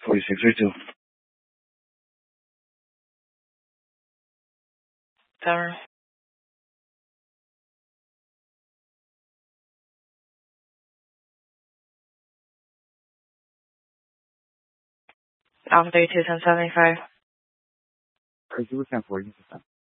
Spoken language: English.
4632. Tower. Alpha 32 1075. Are you with 1040?